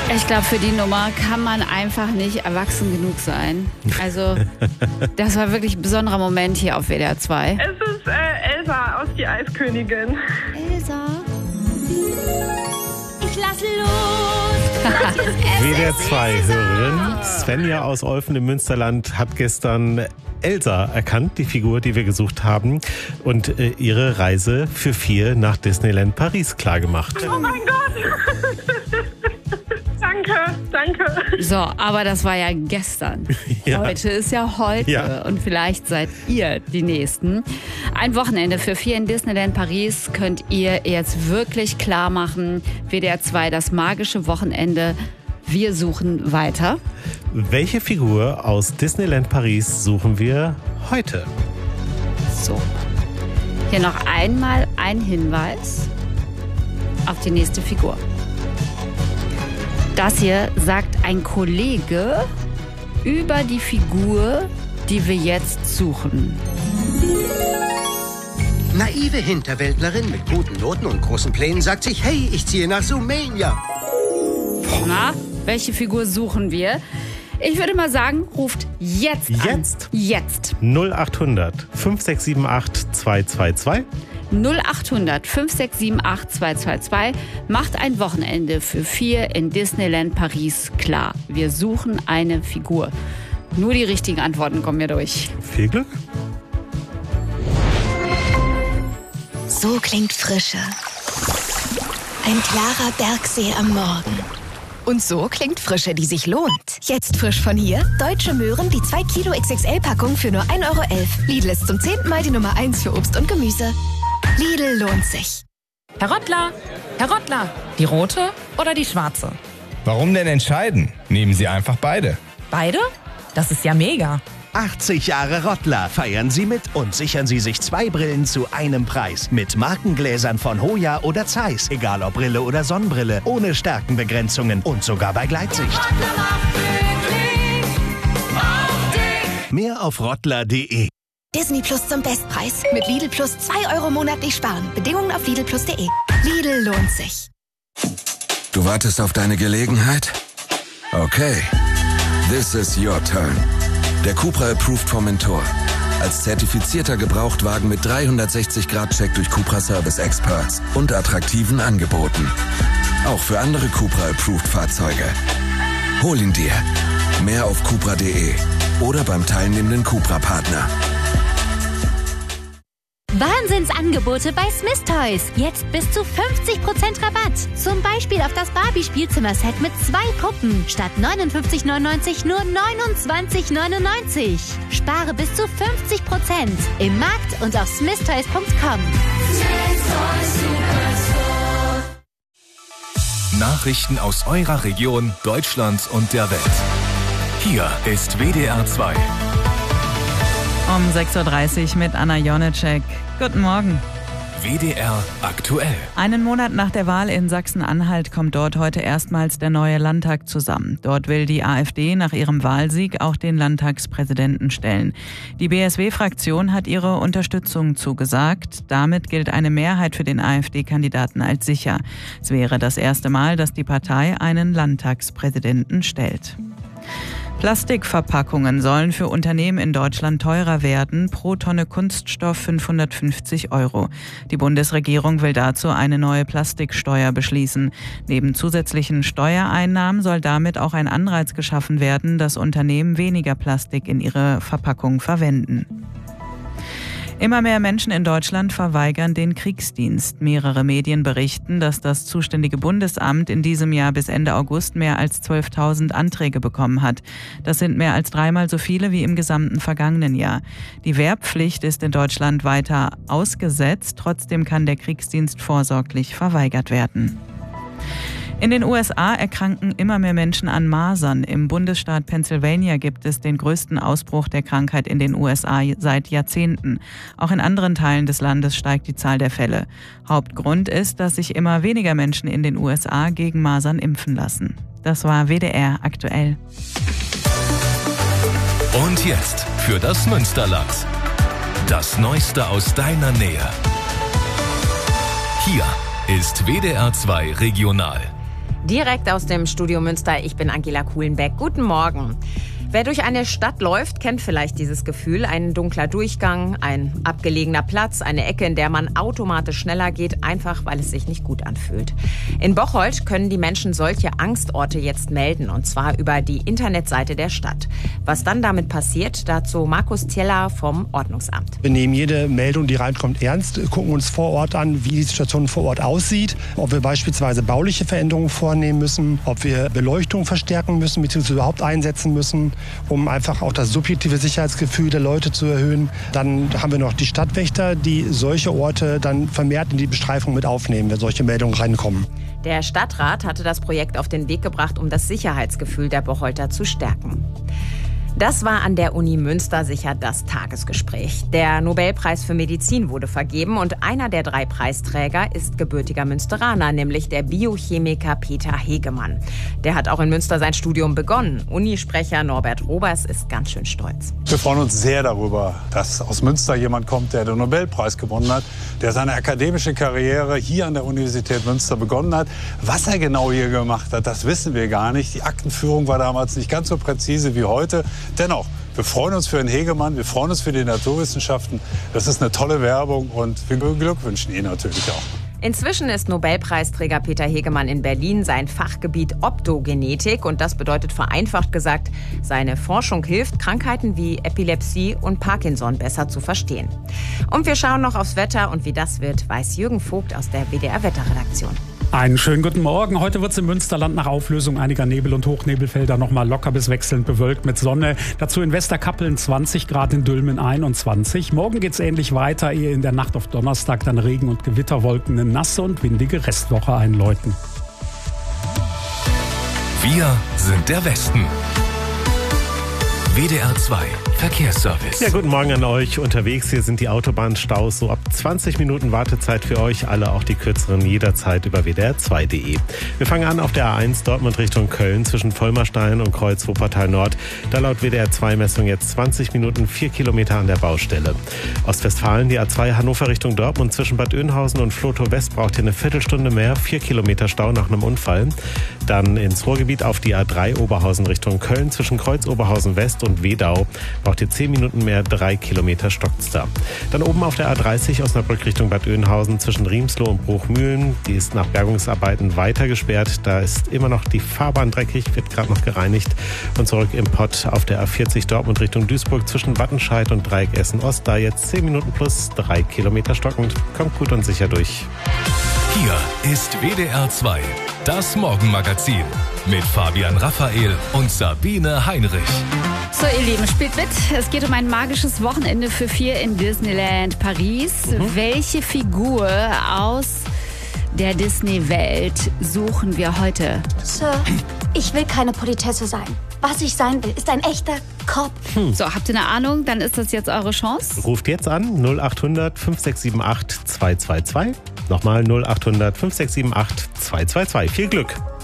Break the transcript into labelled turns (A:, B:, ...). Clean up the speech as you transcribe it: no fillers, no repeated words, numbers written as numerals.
A: Ich glaube, für die Nummer kann man einfach nicht erwachsen genug sein. Also, das war wirklich ein besonderer Moment hier auf WDR 2.
B: Es ist Elsa aus Die Eiskönigin.
A: Elsa. Ich lass los.
C: WDR 2-Hörerin Svenja aus Olfen im Münsterland hat gestern Elsa erkannt, die Figur, die wir gesucht haben, und ihre Reise für 4 nach Disneyland Paris klargemacht.
B: Oh mein Gott! Danke.
A: So, aber das war ja gestern.
C: Ja.
A: Heute ist ja heute.
C: Ja.
A: Und vielleicht seid ihr die Nächsten. Ein Wochenende für 4 in Disneyland Paris könnt ihr jetzt wirklich klar machen. WDR 2, das magische Wochenende. Wir suchen weiter.
C: Welche Figur aus Disneyland Paris suchen wir heute?
A: So. Hier noch einmal ein Hinweis auf die nächste Figur. Das hier sagt ein Kollege über die Figur, die wir jetzt suchen.
D: Naive Hinterwäldlerin mit guten Noten und großen Plänen sagt sich, hey, ich ziehe nach Zoomania.
A: Na, welche Figur suchen wir? Ich würde mal sagen, ruft jetzt an. Jetzt.
C: 0800 5678 222.
A: 0800 5678 222 macht ein Wochenende für 4 in Disneyland Paris klar. Wir suchen eine Figur. Nur die richtigen Antworten kommen hier durch.
C: Viel Glück.
E: So klingt Frische. Ein klarer Bergsee am Morgen. Und so klingt Frische, die sich lohnt. Jetzt frisch von hier. Deutsche Möhren, die 2 Kilo XXL-Packung für nur 1,11 €. Lidl ist zum 10. Mal die Nummer 1 für Obst und Gemüse. Lidl lohnt sich.
F: Herr Rottler, die rote oder die schwarze?
G: Warum denn entscheiden? Nehmen Sie einfach beide.
F: Beide? Das ist ja mega.
H: 80 Jahre Rottler feiern Sie mit und sichern Sie sich 2 Brillen zu einem Preis. Mit Markengläsern von Hoya oder Zeiss. Egal ob Brille oder Sonnenbrille. Ohne Stärkenbegrenzungen und sogar bei Gleitsicht. Mehr auf rottler.de.
E: Disney Plus zum Bestpreis. Mit Lidl Plus 2 € monatlich sparen. Bedingungen auf lidlplus.de. Lidl lohnt sich.
I: Du wartest auf deine Gelegenheit? Okay. This is your turn. Der Cupra Approved Formentor. Als zertifizierter Gebrauchtwagen mit 360-Grad-Check durch Cupra Service Experts und attraktiven Angeboten. Auch für andere Cupra Approved Fahrzeuge. Hol ihn dir. Mehr auf cupra.de oder beim teilnehmenden Cupra-Partner.
J: Wahnsinnsangebote bei Smith Toys. Jetzt bis zu 50% Rabatt. Zum Beispiel auf das Barbie-Spielzimmerset mit 2 Puppen. Statt 59,99 nur 29,99. Spare bis zu 50% im Markt und auf smithtoys.com.
K: Nachrichten aus eurer Region, Deutschland und der Welt. Hier ist WDR 2.
L: Um 6.30 Uhr mit Anna Jonecek. Guten Morgen.
K: WDR aktuell.
L: Einen Monat nach der Wahl in Sachsen-Anhalt kommt dort heute erstmals der neue Landtag zusammen. Dort will die AfD nach ihrem Wahlsieg auch den Landtagspräsidenten stellen. Die BSW-Fraktion hat ihre Unterstützung zugesagt. Damit gilt eine Mehrheit für den AfD-Kandidaten als sicher. Es wäre das erste Mal, dass die Partei einen Landtagspräsidenten stellt. Plastikverpackungen sollen für Unternehmen in Deutschland teurer werden, pro Tonne Kunststoff 550 €. Die Bundesregierung will dazu eine neue Plastiksteuer beschließen. Neben zusätzlichen Steuereinnahmen soll damit auch ein Anreiz geschaffen werden, dass Unternehmen weniger Plastik in ihre Verpackung verwenden. Immer mehr Menschen in Deutschland verweigern den Kriegsdienst. Mehrere Medien berichten, dass das zuständige Bundesamt in diesem Jahr bis Ende August mehr als 12.000 Anträge bekommen hat. Das sind mehr als 3-mal so viele wie im gesamten vergangenen Jahr. Die Wehrpflicht ist in Deutschland weiter ausgesetzt. Trotzdem kann der Kriegsdienst vorsorglich verweigert werden. In den USA erkranken immer mehr Menschen an Masern. Im Bundesstaat Pennsylvania gibt es den größten Ausbruch der Krankheit in den USA seit Jahrzehnten. Auch in anderen Teilen des Landes steigt die Zahl der Fälle. Hauptgrund ist, dass sich immer weniger Menschen in den USA gegen Masern impfen lassen. Das war WDR aktuell.
K: Und jetzt für das Münsterland. Das Neueste aus deiner Nähe. Hier ist WDR 2 Regional.
F: Direkt aus dem Studio Münster, ich bin Angela Kuhlenbeck. Guten Morgen. Wer durch eine Stadt läuft, kennt vielleicht dieses Gefühl. Ein dunkler Durchgang, ein abgelegener Platz, eine Ecke, in der man automatisch schneller geht, einfach weil es sich nicht gut anfühlt. In Bocholt können die Menschen solche Angstorte jetzt melden, und zwar über die Internetseite der Stadt. Was dann damit passiert, dazu Markus Tieler vom Ordnungsamt.
M: Wir nehmen jede Meldung, die reinkommt, ernst, gucken uns vor Ort an, wie die Situation vor Ort aussieht, ob wir beispielsweise bauliche Veränderungen vornehmen müssen, ob wir Beleuchtung verstärken müssen bzw. überhaupt einsetzen müssen, um einfach auch das subjektive Sicherheitsgefühl der Leute zu erhöhen. Dann haben wir noch die Stadtwächter, die solche Orte dann vermehrt in die Bestreifung mit aufnehmen, wenn solche Meldungen reinkommen.
F: Der Stadtrat hatte das Projekt auf den Weg gebracht, um das Sicherheitsgefühl der Bocholter zu stärken. Das war an der Uni Münster sicher das Tagesgespräch. Der Nobelpreis für Medizin wurde vergeben und einer der 3 Preisträger ist gebürtiger Münsteraner, nämlich der Biochemiker Peter Hegemann. Der hat auch in Münster sein Studium begonnen. Unisprecher Norbert Robers ist ganz schön stolz.
N: Wir freuen uns sehr darüber, dass aus Münster jemand kommt, der den Nobelpreis gewonnen hat, der seine akademische Karriere hier an der Universität Münster begonnen hat. Was er genau hier gemacht hat, das wissen wir gar nicht. Die Aktenführung war damals nicht ganz so präzise wie heute. Dennoch, wir freuen uns für Herrn Hegemann, wir freuen uns für die Naturwissenschaften. Das ist eine tolle Werbung und wir beglückwünschen ihn natürlich auch.
F: Inzwischen ist Nobelpreisträger Peter Hegemann in Berlin, sein Fachgebiet Optogenetik. Und das bedeutet vereinfacht gesagt, seine Forschung hilft, Krankheiten wie Epilepsie und Parkinson besser zu verstehen. Und wir schauen noch aufs Wetter, und wie das wird, weiß Jürgen Vogt aus der WDR-Wetterredaktion.
O: Einen schönen guten Morgen. Heute wird es im Münsterland nach Auflösung einiger Nebel- und Hochnebelfelder noch mal locker bis wechselnd bewölkt mit Sonne. Dazu in Westerkappeln 20 Grad, in Dülmen 21. Morgen geht es ähnlich weiter, ehe in der Nacht auf Donnerstag dann Regen- und Gewitterwolken eine nasse und windige Restwoche einläuten.
K: Wir sind der Westen. WDR 2 Verkehrsservice.
C: Ja, guten Morgen an euch. Unterwegs hier sind die Autobahnstaus. So ab 20 Minuten Wartezeit für euch. Alle, auch die kürzeren, jederzeit über wdr2.de. Wir fangen an auf der A1 Dortmund Richtung Köln zwischen Vollmerstein und Kreuz Wuppertal Nord. Da laut WDR2-Messung jetzt 20 Minuten 4 Kilometer an der Baustelle. Ostwestfalen die A2 Hannover Richtung Dortmund zwischen Bad Oeynhausen und Flotow West braucht hier eine Viertelstunde mehr. 4 Kilometer Stau nach einem Unfall. Dann ins Ruhrgebiet auf die A3 Oberhausen Richtung Köln zwischen Kreuz Oberhausen West und Wedau. Braucht ihr 10 Minuten mehr, 3 Kilometer stockt's da. Dann oben auf der A30 Osnabrück Richtung Bad Oeynhausen zwischen Riemsloh und Bruchmühlen. Die ist nach Bergungsarbeiten weiter gesperrt. Da ist immer noch die Fahrbahn dreckig, wird gerade noch gereinigt. Und zurück im Pott auf der A40 Dortmund Richtung Duisburg zwischen Wattenscheid und Dreieck Essen Ost. Da jetzt 10 Minuten plus 3 Kilometer stockend. Kommt gut und sicher durch.
K: Hier ist WDR 2, das Morgenmagazin mit Fabian Raphael und Sabine Heinrich.
A: So, ihr Lieben, spielt mit. Es geht um ein magisches Wochenende für 4 in Disneyland Paris. Welche Figur aus der Disney-Welt suchen wir heute?
P: Sir, ich will keine Politesse sein. Was ich sein will, ist ein echter Cop.
A: So, habt ihr eine Ahnung? Dann ist das jetzt eure Chance.
C: Ruft jetzt an 0800 5678 222. Nochmal 0800 5678 222. Viel Glück.